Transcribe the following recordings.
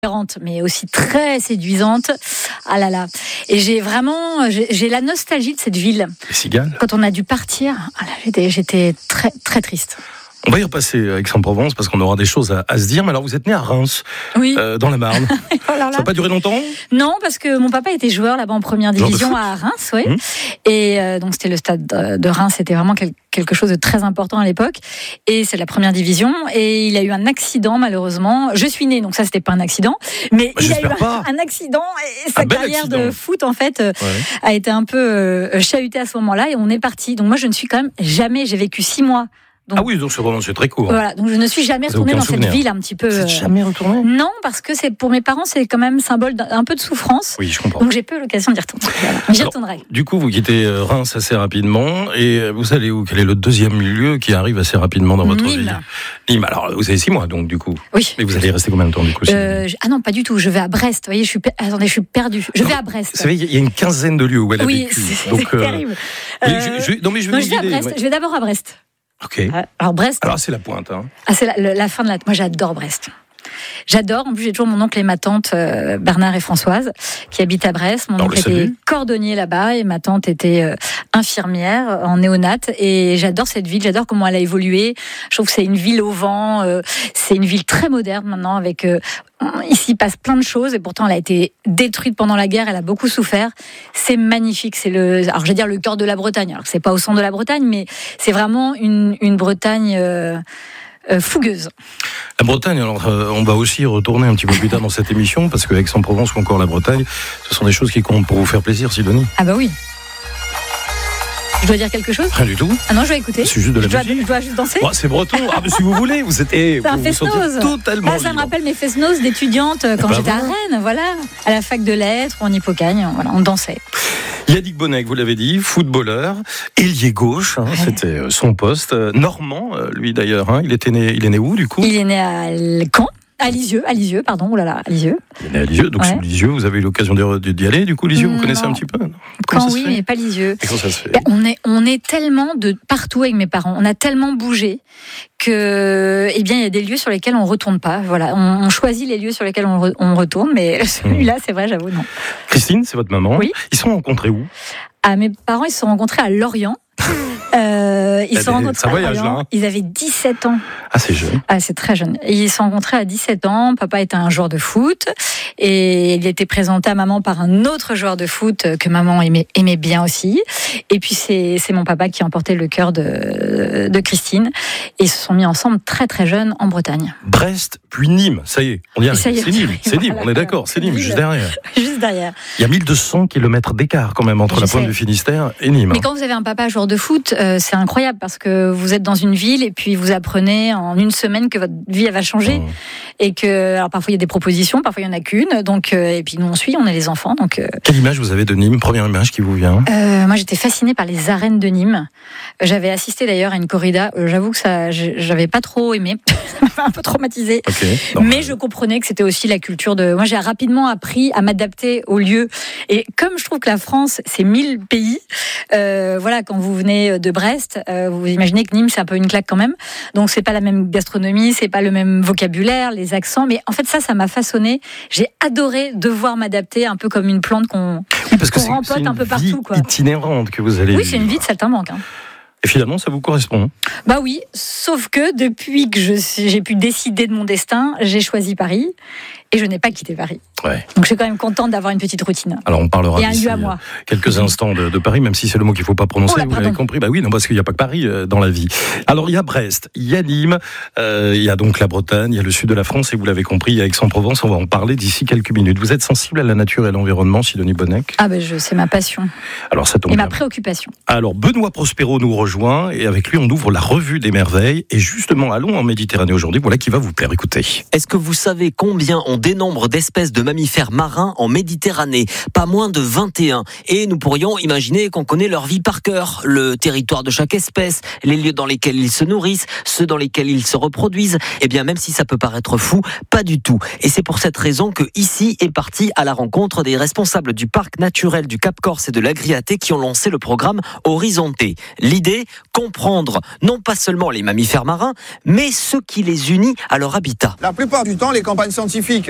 mais aussi très séduisante. Ah là là. Et j'ai la nostalgie de cette ville. Les cigales. Quand on a dû partir, j'étais très, très triste. On va y repasser à Aix-en-Provence parce qu'on aura des choses à se dire. Mais alors, vous êtes né à Reims, oui. Dans la Marne. Ça n'a pas duré longtemps ? Non, parce que mon papa était joueur là-bas en première division à Reims. Oui. Et donc, c'était le stade de Reims. C'était vraiment quelque chose de très important à l'époque. Et c'est la première division. Et il a eu un accident, malheureusement. Je suis née, donc ça, c'était pas un accident. Mais il a eu un accident. Et sa carrière de foot, en fait, a été un peu chahutée à ce moment-là. Et on est parti. Donc, moi, je ne suis quand même jamais. J'ai vécu 6 mois. Donc, ah oui, donc c'est très court. Voilà, donc je ne suis jamais retournée dans cette ville un petit peu. Vous n'êtes jamais retournée ? Non, parce que pour mes parents, c'est quand même symbole d'un peu de souffrance. Oui, je comprends. Donc j'ai peu l'occasion d'y retourner. Voilà. J'y retournerai. Du coup, vous quittez Reims assez rapidement et vous allez où ? Quel est le deuxième lieu qui arrive assez rapidement dans votre vie ? Nîmes. Alors, vous avez 6 mois, donc du coup. Oui. Mais vous allez rester combien de temps du coup Ah non, pas du tout. Je vais à Brest. Vous voyez, je suis perdue. Je vais à Brest. Vous savez, il y a une quinzaine de lieux où elle a vécu. Oui, c'est terrible. Je vais d'abord à Brest. Ok. Alors Brest. Alors c'est la pointe. Hein. Ah, c'est la fin de la. Moi j'adore Brest. J'adore. En plus j'ai toujours mon oncle et ma tante Bernard et Françoise qui habitent à Brest. Mon oncle était cordonnier là-bas et ma tante était infirmière en néonate. Et j'adore cette ville. J'adore comment elle a évolué. Je trouve que c'est une ville au vent. C'est une ville très moderne maintenant avec. Ici, il passe plein de choses et pourtant elle a été détruite pendant la guerre, elle a beaucoup souffert. C'est magnifique, alors je vais dire le cœur de la Bretagne. Alors c'est pas au centre de la Bretagne, mais c'est vraiment une Bretagne fougueuse. La Bretagne, alors on va aussi retourner un petit peu plus tard dans cette émission parce que Aix-en-Provence ou encore la Bretagne, ce sont des choses qui comptent pour vous faire plaisir, Sidonie. Ah bah oui. Je dois dire quelque chose ? Rien du tout. Ah non, je vais écouter. C'est juste de la musique. Je dois juste danser. C'est breton. Ah, mais si vous voulez, c'est un fest-noz. Totalement. Ça me rappelle mes fest-noz d'étudiante quand j'étais à Rennes, voilà, à la fac de lettres, en Hippocagne, voilà, on dansait. Yannick Bonnec, vous l'avez dit, footballeur, ailier gauche, c'était son poste. Normand, lui d'ailleurs, il est né où du coup ? Il est né à Caen. À Lisieux, pardon, oulala, à Lisieux. Il est né à Lisieux, donc sur Lisieux, vous avez eu l'occasion d'y aller, du coup, Lisieux, vous connaissez un petit peu ? Quand oui, mais pas Lisieux. Et comment ça se fait ? On est tellement de partout avec mes parents, on a tellement bougé que, il y a des lieux sur lesquels on retourne pas. Voilà, on choisit les lieux sur lesquels on retourne, mais celui-là, c'est vrai, j'avoue, non. Christine, c'est votre maman. Oui. Ils se sont rencontrés où ? Mes parents, ils se sont rencontrés à Lorient. Ils se sont rencontrés à Lorient. Ils avaient 17 ans. Ah, c'est jeune. Ah, c'est très jeune. Ils se sont rencontrés à 17 ans. Papa était un joueur de foot et il était présenté à maman par un autre joueur de foot que maman aimait bien aussi. Et puis c'est mon papa qui a emporté le cœur de Christine. Et ils se sont mis ensemble très très jeunes en Bretagne. Brest, puis Nîmes. Ça y est, on y arrive. C'est Nîmes. C'est Nîmes, on est d'accord. C'est Nîmes, juste derrière. Juste derrière. Il y a 1200 km d'écart quand même entre la pointe du Finistère et Nîmes. Mais quand vous avez un papa joueur de foot, c'est incroyable parce que vous êtes dans une ville et puis vous apprenez en une semaine que votre vie elle va changer et que alors parfois il y a des propositions, parfois il y en a qu'une, donc et puis nous on est les enfants, donc. Quelle image vous avez de Nîmes ? Première image qui vous vient ? Moi j'étais fascinée par les arènes de Nîmes. J'avais assisté d'ailleurs à une corrida. J'avoue que j'avais pas trop aimé, ça m'a un peu traumatisée. Mais je comprenais que c'était aussi la culture de. Moi j'ai rapidement appris à m'adapter aux lieux et comme je trouve que la France c'est 1000 pays, voilà quand vous venez de Brest, vous imaginez que Nîmes c'est un peu une claque quand même. Donc c'est pas la même gastronomie, c'est pas le même vocabulaire, les accents, mais en fait ça m'a façonné. J'ai adoré devoir m'adapter un peu comme une plante qu'on rempote un peu partout. C'est une vie itinérante que vous allez. Oui, c'est une vie de saltimbanque. Et finalement, ça vous correspond ? Bah oui, sauf que depuis que j'ai pu décider de mon destin, j'ai choisi Paris et je n'ai pas quitté Paris. Ouais. Donc je suis quand même contente d'avoir une petite routine. Alors on parlera et un lieu à moi. Quelques instants de Paris, même si c'est le mot qu'il ne faut pas prononcer, vous l'avez compris. Bah oui, non, parce qu'il n'y a pas que Paris dans la vie. Alors il y a Brest, il y a Nîmes, il y a donc la Bretagne, il y a le sud de la France et vous l'avez compris, il y a Aix-en-Provence. On va en parler d'ici quelques minutes. Vous êtes sensible à la nature et à l'environnement, Sidonie Bonnec ? Ah c'est ma passion. Alors ça tombe et bien. Ma préoccupation. Alors Benoît Prospero nous rejoint et avec lui on ouvre la revue des merveilles et justement allons en Méditerranée aujourd'hui. Voilà qui va vous plaire. Écoutez. Est-ce que vous savez combien on dénombre d'espèces de mammifères marins en Méditerranée? Pas moins de 21. Et nous pourrions imaginer qu'on connaît leur vie par cœur, le territoire de chaque espèce, les lieux dans lesquels ils se nourrissent, ceux dans lesquels ils se reproduisent. Eh bien, même si ça peut paraître fou, pas du tout. Et c'est pour cette raison que ici est parti à la rencontre des responsables du parc naturel du Cap Corse et de l'Agriaté qui ont lancé le programme Horizonté. L'idée, comprendre non pas seulement les mammifères marins, mais ce qui les unit à leur habitat. La plupart du temps, les campagnes scientifiques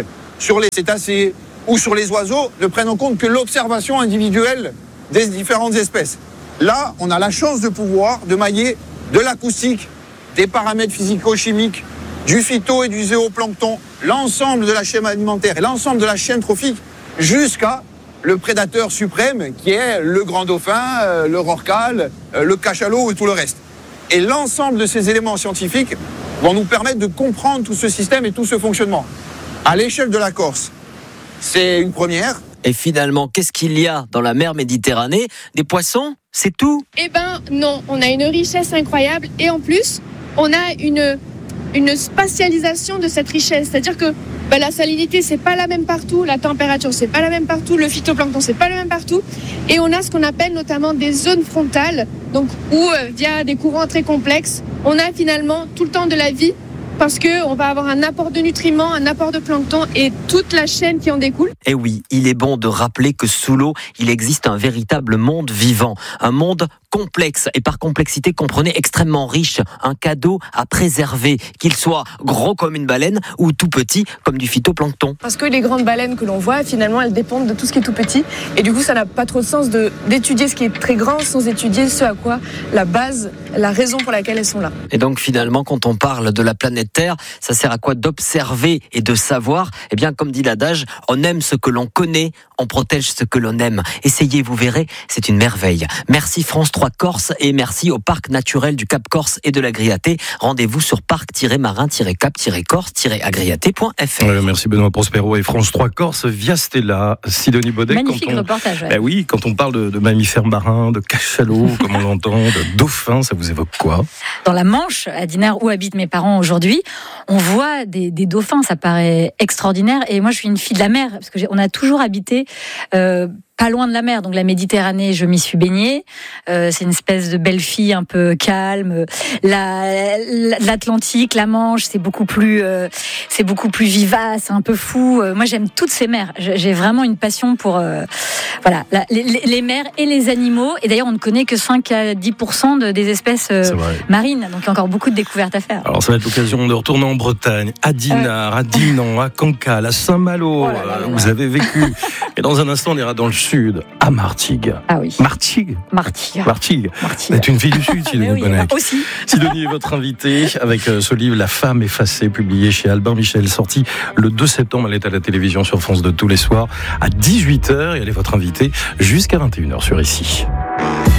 scientifiques sur les cétacés ou sur les oiseaux ne prennent en compte que l'observation individuelle des différentes espèces. Là, on a la chance de mailler de l'acoustique, des paramètres physico-chimiques, du phyto et du zooplancton, l'ensemble de la chaîne alimentaire et l'ensemble de la chaîne trophique, jusqu'à le prédateur suprême qui est le grand dauphin, le rorqual, le cachalot et tout le reste. Et l'ensemble de ces éléments scientifiques vont nous permettre de comprendre tout ce système et tout ce fonctionnement. À l'échelle de la Corse, c'est une première. Et finalement, qu'est-ce qu'il y a dans la mer Méditerranée ? Des poissons ? C'est tout ? Eh ben non, on a une richesse incroyable et en plus, on a une spatialisation de cette richesse. C'est-à-dire que la salinité, c'est pas la même partout, la température, c'est pas la même partout, le phytoplancton, c'est pas le même partout. Et on a ce qu'on appelle notamment des zones frontales, donc où, via des courants très complexes, on a finalement tout le temps de la vie, parce qu'on va avoir un apport de nutriments, un apport de plancton et toute la chaîne qui en découle. Et oui, il est bon de rappeler que sous l'eau, il existe un véritable monde vivant, un monde complexe et par complexité, comprenez, extrêmement riche, un cadeau à préserver, qu'il soit gros comme une baleine ou tout petit comme du phytoplancton. Parce que les grandes baleines que l'on voit, finalement, elles dépendent de tout ce qui est tout petit et du coup, ça n'a pas trop de sens d'étudier ce qui est très grand sans étudier ce à quoi la base, la raison pour laquelle elles sont là. Et donc finalement, quand on parle de la planète Terre, ça sert à quoi d'observer et de savoir ? Eh bien, comme dit l'adage, on aime ce que l'on connaît, on protège ce que l'on aime. Essayez, vous verrez, c'est une merveille. Merci France 3 Corse et merci au Parc naturel du Cap Corse et de l'Agriaté. Rendez-vous sur parc-marin-cap-corse-agriaté.fr. Merci Benoît Prospero et France 3 Corse via Stella. Sidonie Baudet. Magnifique reportage. Ouais. Oui, quand on parle de mammifères marins, de cachalots, comme on l'entend, de dauphins, ça vous évoque quoi ? Dans la Manche, à Dinard, où habitent mes parents aujourd'hui, on voit des dauphins, ça paraît extraordinaire. Et moi, je suis une fille de la mer, parce qu'on a toujours habité pas loin de la mer, donc la Méditerranée, je m'y suis baignée. C'est une espèce de belle fille un peu calme. L'Atlantique, la Manche, c'est beaucoup plus vivace, un peu fou. Moi, j'aime toutes ces mers. J'ai vraiment une passion pour les mers et les animaux. Et d'ailleurs, on ne connaît que 5 à 10% des espèces marines. Donc, il y a encore beaucoup de découvertes à faire. Alors, ça va être l'occasion de retourner en Bretagne, à Dinard, à Dinan, à Cancale, à Saint-Malo. Vous avez vécu. Et dans un instant, on ira dans le sud, à Martigues. Ah oui. Martigues. Vous êtes une fille du sud, Sidonie Bonnec. Aussi. Sidonie est votre invitée avec ce livre La femme effacée, publié chez Albin Michel, sorti le 2 septembre. Elle est à la télévision sur France 2 tous les soirs à 18h et elle est votre invitée jusqu'à 21h sur Ici.